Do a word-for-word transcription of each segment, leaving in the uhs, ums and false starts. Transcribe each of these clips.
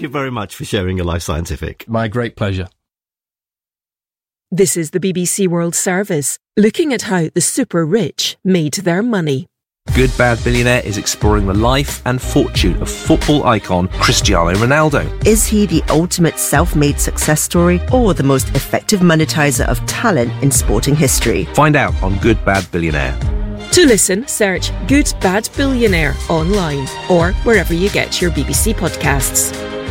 you very much for sharing your Life Scientific. My great pleasure. This is the B B C World Service, looking at how the super rich made their money. Good Bad Billionaire is exploring the life and fortune of football icon Cristiano Ronaldo. Is he the ultimate self-made success story or the most effective monetizer of talent in sporting history? Find out on Good Bad Billionaire. To listen, search Good Bad Billionaire online or wherever you get your B B C podcasts.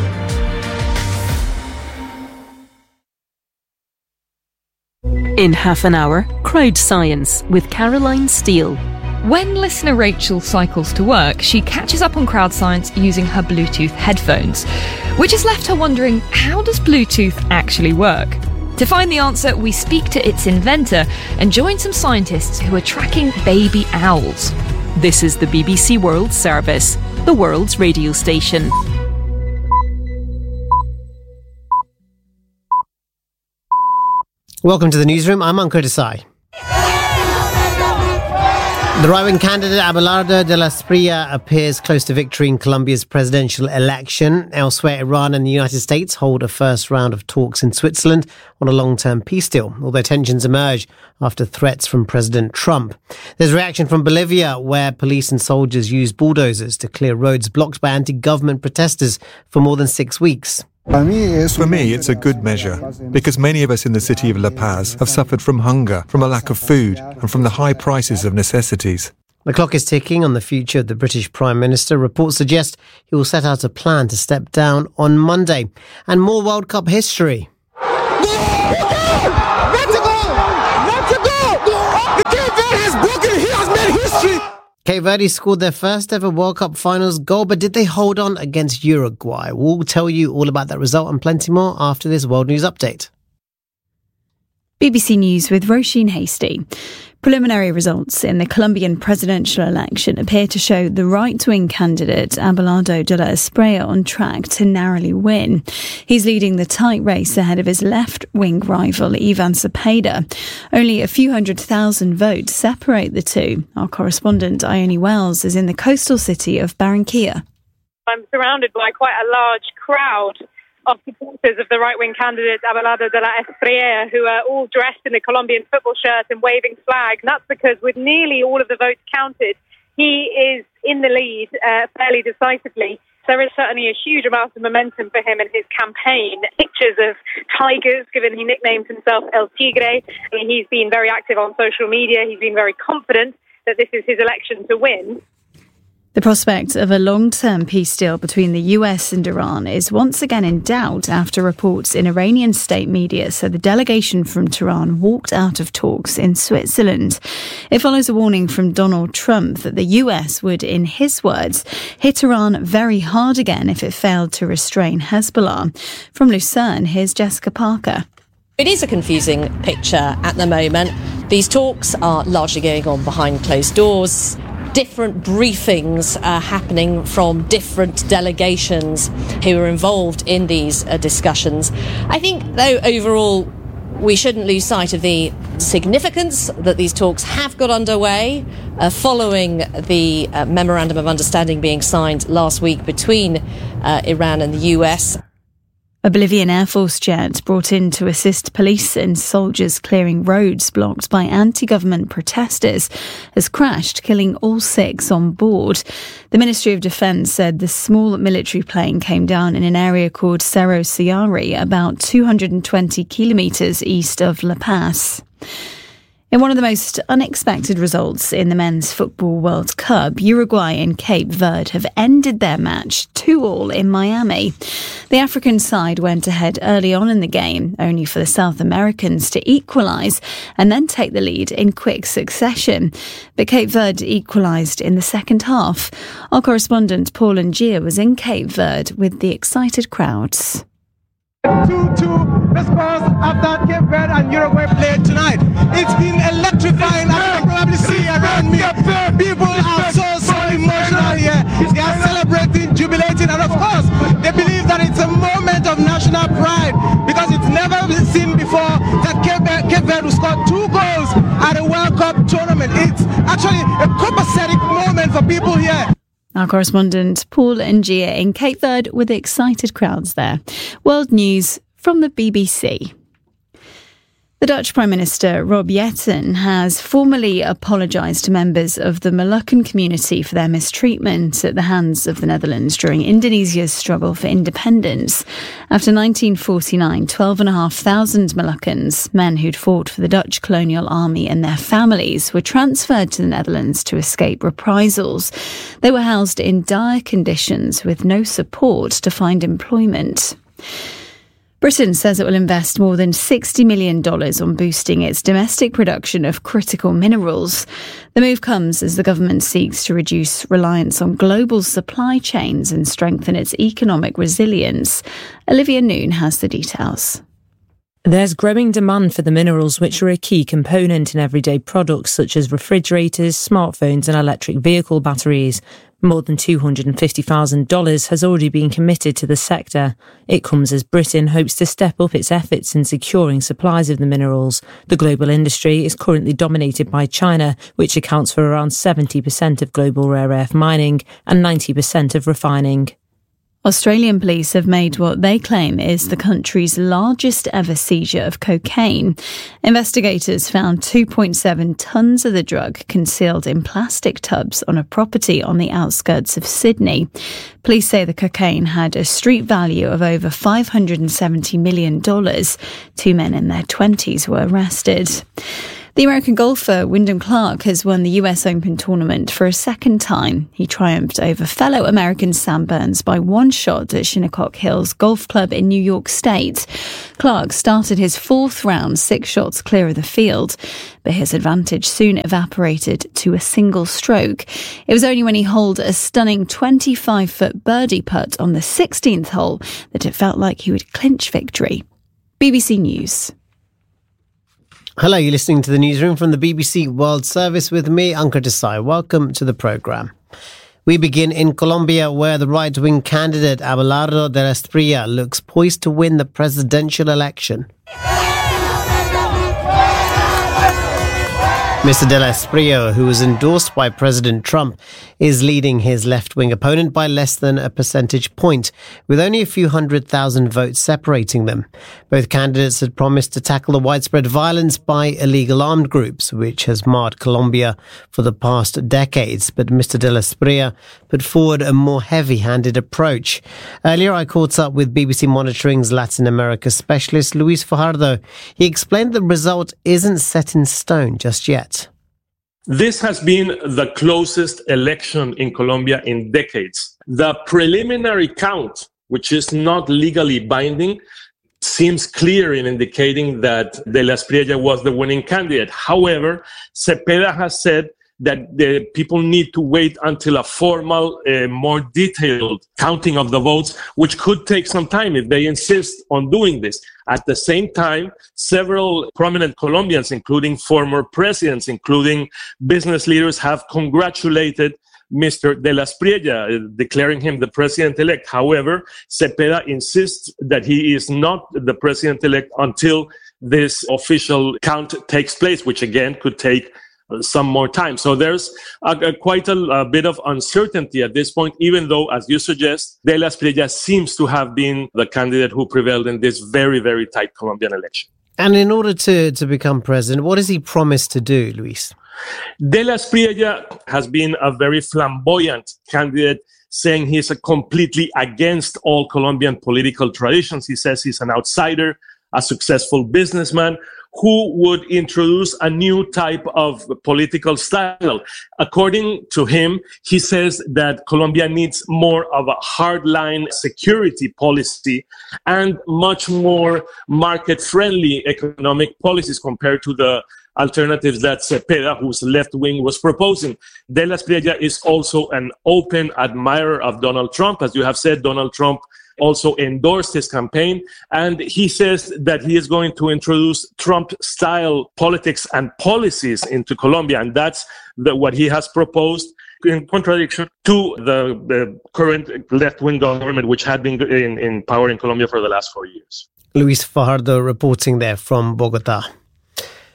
In half an hour, Crowd Science with Caroline Steele. When listener Rachel cycles to work, she catches up on crowd science using her Bluetooth headphones, which has left her wondering, how does Bluetooth actually work? To find the answer, we speak to its inventor and join some scientists who are tracking baby owls. This is the B B C World Service, the world's radio station. Welcome to the newsroom. I'm Ankur Desai. The right-wing candidate Abelardo de la Espriella appears close to victory in Colombia's presidential election. Elsewhere, Iran and the United States hold a first round of talks in Switzerland on a long-term peace deal, although tensions emerge after threats from President Trump. There's reaction from Bolivia, where police and soldiers used bulldozers to clear roads blocked by anti-government protesters for more than six weeks. For me, it's a good measure, because many of us in the city of La Paz have suffered from hunger, from a lack of food, and from the high prices of necessities. The clock is ticking on the future of the British Prime Minister. Reports suggest he will set out a plan to step down on Monday. And more World Cup history. Cape Verde scored their first ever World Cup finals goal, but did they hold on against Uruguay? We'll tell you all about that result and plenty more after this World News Update. B B C News with Roisin Hasty. Preliminary results in the Colombian presidential election appear to show the right-wing candidate Abelardo de la Espriella on track to narrowly win. He's leading the tight race ahead of his left-wing rival Ivan Cepeda. Only a few hundred thousand votes separate the two. Our correspondent Ione Wells is in the coastal city of Barranquilla. I'm surrounded by quite a large crowd of supporters of the right-wing candidate Abelardo de la Espriella, who are all dressed in a Colombian football shirt and waving flags. And that's because with nearly all of the votes counted, he is in the lead uh, fairly decisively. There is certainly a huge amount of momentum for him in his campaign. Pictures of tigers, given he nicknames himself El Tigre. I mean, he's been very active on social media. He's been very confident that this is his election to win. The prospect of a long-term peace deal between the U S and Iran is once again in doubt after reports in Iranian state media said the delegation from Tehran walked out of talks in Switzerland. It follows a warning from Donald Trump that the U S would, in his words, hit Iran very hard again if it failed to restrain Hezbollah. From Lucerne, here's Jessica Parker. It is a confusing picture at the moment. These talks are largely going on behind closed doors. Different briefings are happening from different delegations who are involved in these uh, discussions. I think, though, overall, we shouldn't lose sight of the significance that these talks have got underway uh, following the uh, Memorandum of Understanding being signed last week between uh, Iran and the U S. A Bolivian Air Force jet brought in to assist police and soldiers clearing roads blocked by anti-government protesters has crashed, killing all six on board. The Ministry of Defence said the small military plane came down in an area called Cerro Ciari, about two hundred twenty kilometres east of La Paz. In one of the most unexpected results in the Men's Football World Cup, Uruguay and Cape Verde have ended their match two all in Miami. The African side went ahead early on in the game, only for the South Americans to equalise and then take the lead in quick succession. But Cape Verde equalised in the second half. Our correspondent Paul Ngia was in Cape Verde with the excited crowds. two two response after Cape Verde and Uruguay played tonight. It's been electrifying. I can probably see around me. People are so, so emotional here. They are celebrating, jubilating, and of course, they believe that it's a moment of national pride because it's never been seen before that Cape Verde, Cape Verde will score two goals at a World Cup tournament. It's actually a copacetic moment for people here. Our correspondent Paul Ngia in Cape Verde with excited crowds there. World news from the B B C. The Dutch Prime Minister Rob Jetten has formally apologised to members of the Moluccan community for their mistreatment at the hands of the Netherlands during Indonesia's struggle for independence. After nineteen forty-nine, twelve and a half thousand Moluccans, men who'd fought for the Dutch colonial army and their families, were transferred to the Netherlands to escape reprisals. They were housed in dire conditions with no support to find employment. Britain says it will invest more than sixty million dollars on boosting its domestic production of critical minerals. The move comes as the government seeks to reduce reliance on global supply chains and strengthen its economic resilience. Olivia Noon has the details. There's growing demand for the minerals which are a key component in everyday products such as refrigerators, smartphones and electric vehicle batteries. More than two hundred fifty thousand dollars has already been committed to the sector. It comes as Britain hopes to step up its efforts in securing supplies of the minerals. The global industry is currently dominated by China, which accounts for around seventy percent of global rare earth mining and ninety percent of refining. Australian police have made what they claim is the country's largest ever seizure of cocaine. Investigators found two point seven tonnes of the drug concealed in plastic tubs on a property on the outskirts of Sydney. Police say the cocaine had a street value of over five hundred seventy million dollars. Two men in their twenties were arrested. The American golfer Wyndham Clark has won the U S Open tournament for a second time. He triumphed over fellow American Sam Burns by one shot at Shinnecock Hills Golf Club in New York State. Clark started his fourth round six shots clear of the field, but his advantage soon evaporated to a single stroke. It was only when he holed a stunning twenty-five-foot birdie putt on the sixteenth hole that it felt like he would clinch victory. B B C News. Hello, you're listening to the newsroom from the B B C World Service with me, Ankur Desai. Welcome to the programme. We begin in Colombia, where the right-wing candidate Abelardo de la Espriella looks poised to win the presidential election. Mister de la Espriella, who was endorsed by President Trump, is leading his left-wing opponent by less than a percentage point, with only a few hundred thousand votes separating them. Both candidates had promised to tackle the widespread violence by illegal armed groups, which has marred Colombia for the past decades. But Mister de la Espriella put forward a more heavy-handed approach. Earlier, I caught up with B B C Monitoring's Latin America specialist, Luis Fajardo. He explained the result isn't set in stone just yet. This has been the closest election in Colombia in decades. The preliminary count, which is not legally binding, seems clear in indicating that de la Espriella was the winning candidate. However, Cepeda has said that the people need to wait until a formal, uh, more detailed counting of the votes, which could take some time if they insist on doing this. At the same time, several prominent Colombians, including former presidents, including business leaders, have congratulated Mister de la Espriella, declaring him the president-elect. However, Cepeda insists that he is not the president-elect until this official count takes place, which again could take some more time. So there's a, a, quite a, a bit of uncertainty at this point, even though, as you suggest, de la Espriella seems to have been the candidate who prevailed in this very, very tight Colombian election. And in order to, to become president, what does he promise to do, Luis? De la Espriella has been a very flamboyant candidate, saying he's a completely against all Colombian political traditions. He says he's an outsider, a successful businessman who would introduce a new type of political style. According to him, he says that Colombia needs more of a hardline security policy and much more market-friendly economic policies compared to the alternatives that Cepeda, whose left wing, was proposing. De la Espriella is also an open admirer of Donald Trump. As you have said, Donald Trump also endorsed his campaign, and he says that he is going to introduce Trump-style politics and policies into Colombia, and that's the, what he has proposed in contradiction to the, the current left-wing government, which had been in, in power in Colombia for the last four years. Luis Fajardo reporting there from Bogota.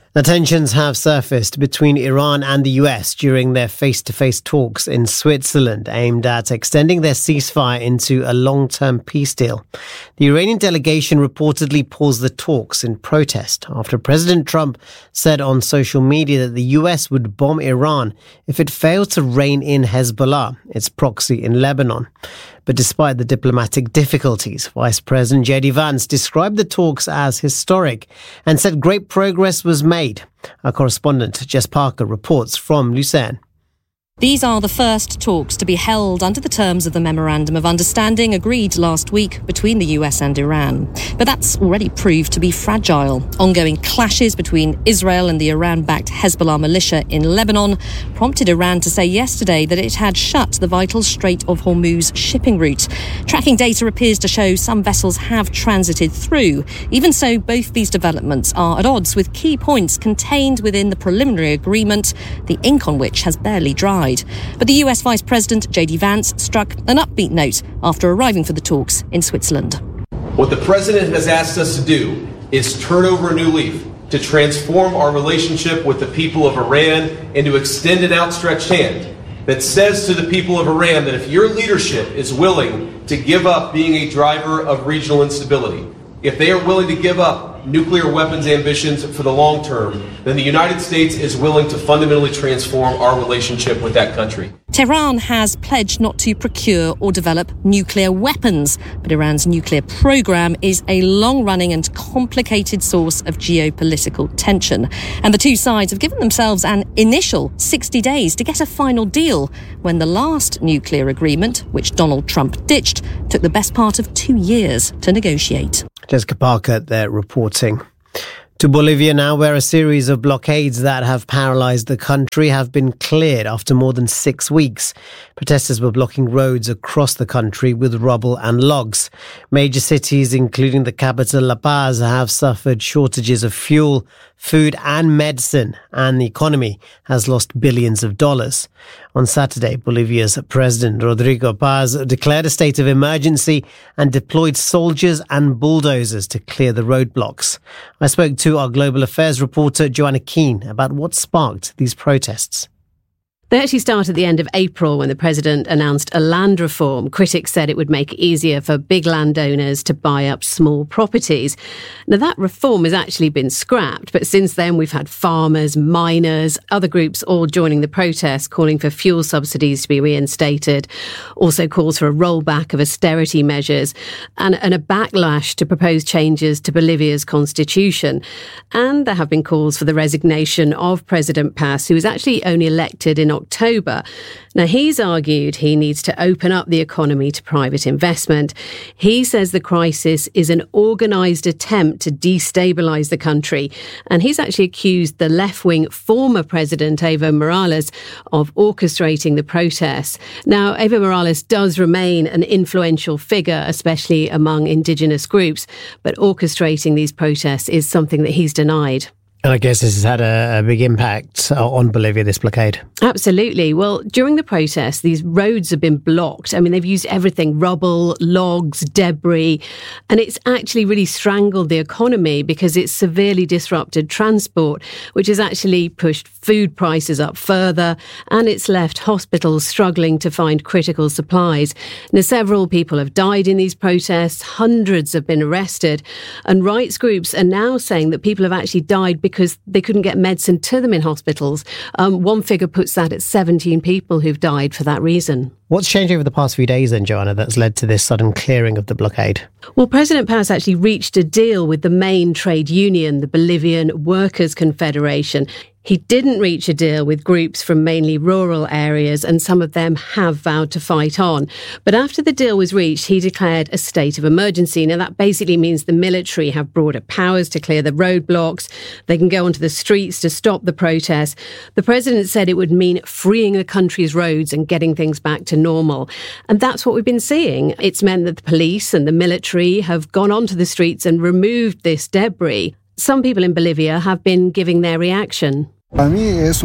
The tensions have surfaced between Iran and the U S during their face-to-face talks in Switzerland aimed at extending their ceasefire into a long-term peace deal. The Iranian delegation reportedly paused the talks in protest after President Trump said on social media that the U S would bomb Iran if it failed to rein in Hezbollah, its proxy in Lebanon. But despite the diplomatic difficulties, Vice President J D Vance described the talks as historic and said great progress was made. Our correspondent Jess Parker reports from Lucerne. These are the first talks to be held under the terms of the Memorandum of Understanding agreed last week between the U S and Iran. But that's already proved to be fragile. Ongoing clashes between Israel and the Iran-backed Hezbollah militia in Lebanon prompted Iran to say yesterday that it had shut the vital Strait of Hormuz shipping route. Tracking data appears to show some vessels have transited through. Even so, both these developments are at odds with key points contained within the preliminary agreement, the ink on which has barely dried. But the U S Vice President J D Vance struck an upbeat note after arriving for the talks in Switzerland. What the President has asked us to do is turn over a new leaf, to transform our relationship with the people of Iran and to extend an outstretched hand that says to the people of Iran that if your leadership is willing to give up being a driver of regional instability, if they are willing to give up nuclear weapons ambitions for the long term, then the United States is willing to fundamentally transform our relationship with that country. Tehran has pledged not to procure or develop nuclear weapons, but Iran's nuclear program is a long-running and complicated source of geopolitical tension. And the two sides have given themselves an initial sixty days to get a final deal, when the last nuclear agreement, which Donald Trump ditched, took the best part of two years to negotiate. Jessica Parker there reporting. To Bolivia now, where a series of blockades that have paralysed the country have been cleared after more than six weeks. Protesters were blocking roads across the country with rubble and logs. Major cities, including the capital La Paz, have suffered shortages of fuel, food and medicine, and the economy has lost billions of dollars. On Saturday, Bolivia's President Rodrigo Paz declared a state of emergency and deployed soldiers and bulldozers to clear the roadblocks. I spoke to our global affairs reporter Joanna Keane about what sparked these protests. They actually start at the end of April when the president announced a land reform. Critics said it would make it easier for big landowners to buy up small properties. Now, that reform has actually been scrapped, but since then we've had farmers, miners, other groups all joining the protest, calling for fuel subsidies to be reinstated, also calls for a rollback of austerity measures, and, and a backlash to proposed changes to Bolivia's constitution. And there have been calls for the resignation of President Paz, who was actually only elected in October. Now, he's argued he needs to open up the economy to private investment. He says the crisis is an organised attempt to destabilise the country. And he's actually accused the left-wing former president, Evo Morales, of orchestrating the protests. Now, Evo Morales does remain an influential figure, especially among indigenous groups, but orchestrating these protests is something that he's denied. And I guess this has had a, a big impact on Bolivia, this blockade. Absolutely. Well, during the protests, these roads have been blocked. I mean, they've used everything, rubble, logs, debris, and it's actually really strangled the economy because it's severely disrupted transport, which has actually pushed food prices up further, and it's left hospitals struggling to find critical supplies. Now, several people have died in these protests, hundreds have been arrested, and rights groups are now saying that people have actually died because because they couldn't get medicine to them in hospitals. Um, one figure puts that at seventeen people who've died for that reason. What's changed over the past few days then, Joanna, that's led to this sudden clearing of the blockade? Well, President Paz actually reached a deal with the main trade union, the Bolivian Workers' Confederation. He didn't reach a deal with groups from mainly rural areas, and some of them have vowed to fight on. But after the deal was reached, he declared a state of emergency. Now, that basically means the military have broader powers to clear the roadblocks. They can go onto the streets to stop the protests. The president said it would mean freeing the country's roads and getting things back to normal. And that's what we've been seeing. It's meant that the police and the military have gone onto the streets and removed this debris. Some people in Bolivia have been giving their reaction. For me, it's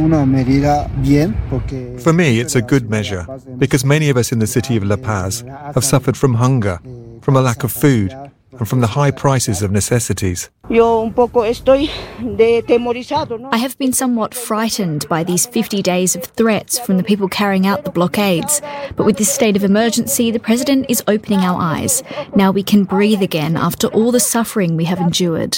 a good measure because many of us in the city of La Paz have suffered from hunger, from a lack of food, and from the high prices of necessities. I have been somewhat frightened by these fifty days of threats from the people carrying out the blockades. But with this state of emergency, the President is opening our eyes. Now we can breathe again after all the suffering we have endured.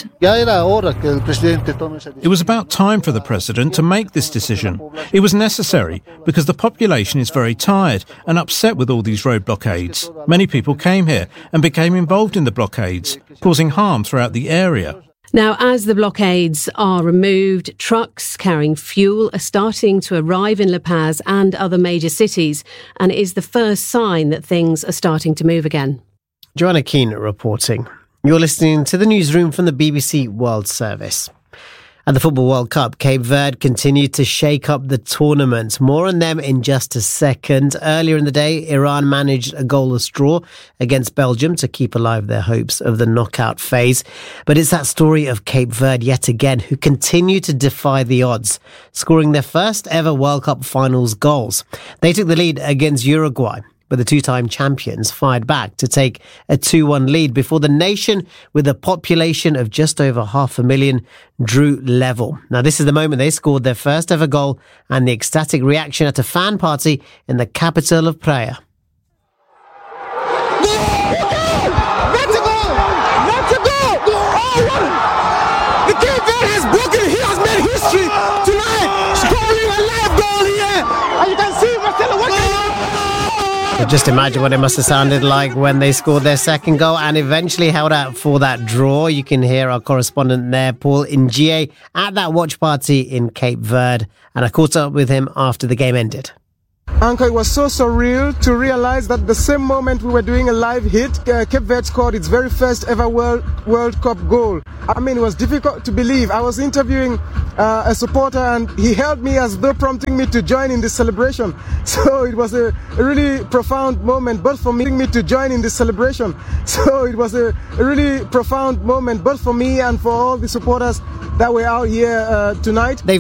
It was about time for the President to make this decision. It was necessary because the population is very tired and upset with all these road blockades. Many people came here and became involved in the blockades, causing harm throughout the area. Now, as the blockades are removed, trucks carrying fuel are starting to arrive in La Paz and other major cities, and it is the first sign that things are starting to move again. Joanna Keane reporting. You're listening to the newsroom from the B B C World Service. At the Football World Cup, Cape Verde continued to shake up the tournament. More on them in just a second. Earlier in the day, Iran managed a goalless draw against Belgium to keep alive their hopes of the knockout phase. But it's that story of Cape Verde yet again, who continue to defy the odds, scoring their first ever World Cup finals goals. They took the lead against Uruguay, but the two-time champions fired back to take a two one lead before the nation, with a population of just over half a million, drew level. Now, this is the moment they scored their first ever goal and the ecstatic reaction at a fan party in the capital of Praia. The Cape Verde has broken, he has made history tonight, scoring a live goal here. And you can see Marcelo working. But just imagine what it must have sounded like when they scored their second goal and eventually held out for that draw. You can hear our correspondent there, Paul Ngie, at that watch party in Cape Verde. And I caught up with him after the game ended. Anka, it was so surreal to realize that the same moment we were doing a live hit, uh, Cape Verde scored its very first ever World, World Cup goal. I mean, it was difficult to believe. I was interviewing uh, a supporter and he held me as though prompting me to join in this celebration. So it was a, a really profound moment, both for me me to join in this celebration. So it was a, a really profound moment, both for me and for all the supporters that were out here uh, tonight. They've